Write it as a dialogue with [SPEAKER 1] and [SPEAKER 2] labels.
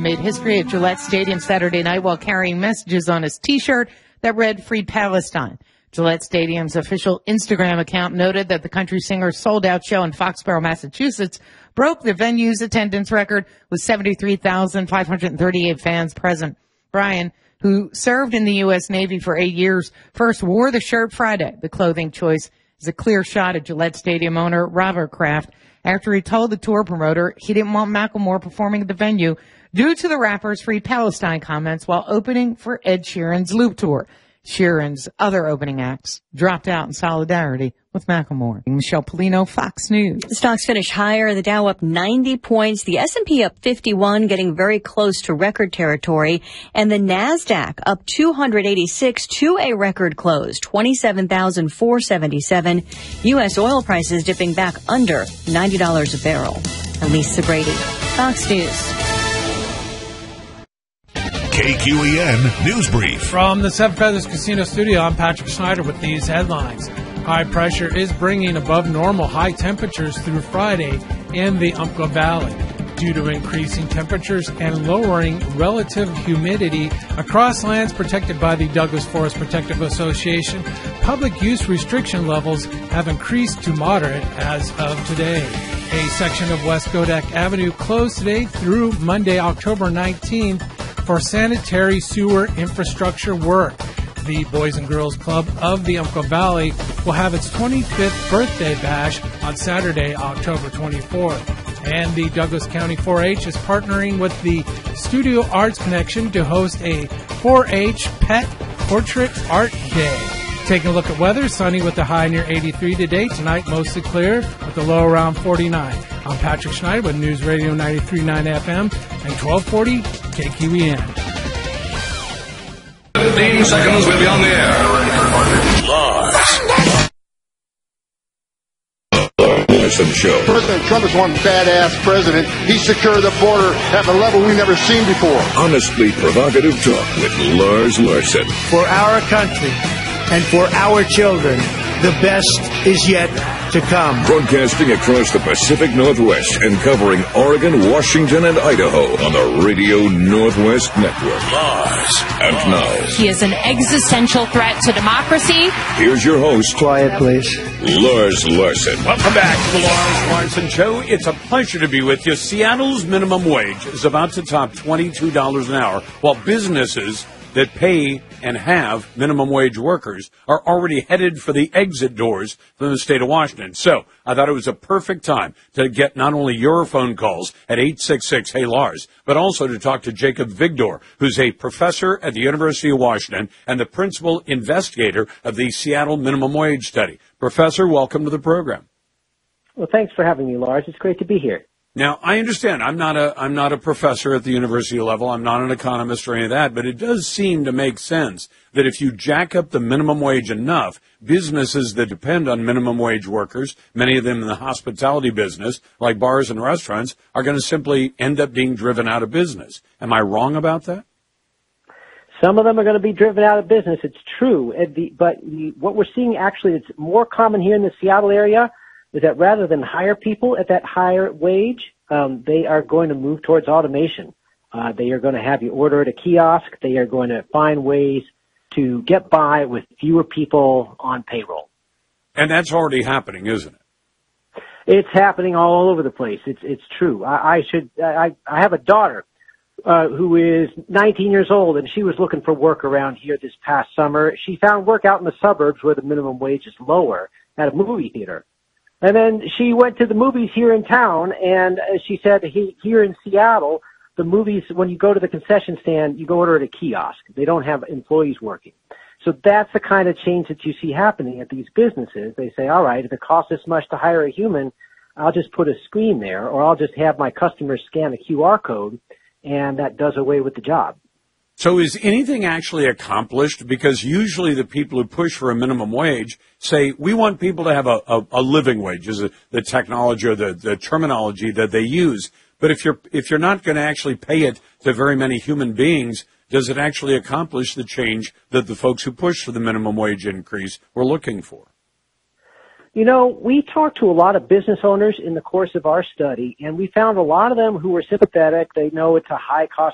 [SPEAKER 1] made history at Gillette Stadium Saturday night while carrying messages on his T-shirt that read "Free Palestine." Gillette Stadium's official Instagram account noted that the country singer's sold-out show in Foxborough, Massachusetts, broke the venue's attendance record with 73,538 fans present. Brian, who served in the U.S. Navy for 8 years, first wore the shirt Friday. The clothing choice is a clear shot at Gillette Stadium owner Robert Kraft after he told the tour promoter he didn't want Macklemore performing at the venue due to the rapper's Free Palestine comments while opening for Ed Sheeran's Loop Tour. Sheeran's other opening acts dropped out in solidarity with Macklemore. Michelle Polino, Fox News.
[SPEAKER 2] The stocks finish higher. The Dow up 90 points. The S&P up 51, getting very close to record territory. And the NASDAQ up 286 to a record close, 27,477. U.S. oil prices dipping back under $90 a barrel. Lisa Brady, Fox News.
[SPEAKER 3] KQEN News Brief.
[SPEAKER 4] From the Seven Feathers Casino Studio, I'm Patrick Schneider with these headlines. High pressure is bringing above normal high temperatures through Friday in the Umpqua Valley. Due to increasing temperatures and lowering relative humidity across lands protected by the Douglas Forest Protective Association, public use restriction levels have increased to moderate as of today. A section of West Godak Avenue closed today through Monday, October 19th, for sanitary sewer infrastructure work. The Boys and Girls Club of the Umpqua Valley will have its 25th birthday bash on Saturday, October 24th. And the Douglas County 4-H is partnering with the Studio Arts Connection to host a 4-H Pet Portrait Art Day. Taking a look at weather, sunny with the high near 83 today. Tonight, mostly clear with the low around 49. I'm Patrick Schneider with News Radio 93.9 FM and 1240 KQEN.
[SPEAKER 3] 15 seconds, we'll be on the air. Live. Show.
[SPEAKER 5] President Trump is one badass president. He secured the border at a level we've never seen before.
[SPEAKER 3] Honestly provocative talk with Lars Larson.
[SPEAKER 6] For our country and for our children, the best is yet to come.
[SPEAKER 3] Broadcasting across the Pacific Northwest and covering Oregon, Washington, and Idaho on the Radio Northwest Network. Lars. And now,
[SPEAKER 7] he is an existential threat to democracy.
[SPEAKER 3] Here's your host.
[SPEAKER 6] Quiet, please.
[SPEAKER 3] Lars Larson.
[SPEAKER 8] Welcome back to the Lars Larson Show. It's a pleasure to be with you. Seattle's minimum wage is about to top $22 an hour, while businesses that pay and have minimum wage workers are already headed for the exit doors from the state of Washington. So I thought it was a perfect time to get not only your phone calls at 866-HEY-LARS, but also to talk to Jacob Vigdor, who's a professor at the University of Washington and the principal investigator of the Seattle minimum wage study. Professor, welcome to the program.
[SPEAKER 9] Well, thanks for having me, Lars. It's great to be here.
[SPEAKER 8] Now, I understand I'm not a professor at the university level. I'm not an economist or any of that, but it does seem to make sense that if you jack up the minimum wage enough, businesses that depend on minimum wage workers, many of them in the hospitality business, like bars and restaurants, are going to simply end up being driven out of business. Am I wrong about that?
[SPEAKER 9] Some of them are going to be driven out of business. It's true. But what we're seeing actually that's more common here in the Seattle area is that rather than hire people at that higher wage, they are going to move towards automation. They are going to have you order at a kiosk. They are going to find ways to get by with fewer people on payroll.
[SPEAKER 8] And that's already happening, isn't it?
[SPEAKER 9] It's happening all over the place. It's true. I have a daughter who is 19 years old, and she was looking for work around here this past summer. She found work out in the suburbs where the minimum wage is lower at a movie theater. And then she went to the movies here in town, and she said here in Seattle, the movies, when you go to the concession stand, you go order at a kiosk. They don't have employees working. So that's the kind of change that you see happening at these businesses. They say, all right, if it costs this much to hire a human, I'll just put a screen there, or I'll just have my customers scan a QR code, and that does away with the job.
[SPEAKER 8] So is anything actually accomplished? Because usually the people who push for a minimum wage say, we want people to have a living wage, is the technology or the terminology that they use. But if you're not going to actually pay it to very many human beings, does it actually accomplish the change that the folks who push for the minimum wage increase were looking for?
[SPEAKER 9] You know, we talked to a lot of business owners in the course of our study, and we found a lot of them who were sympathetic. They know it's a high-cost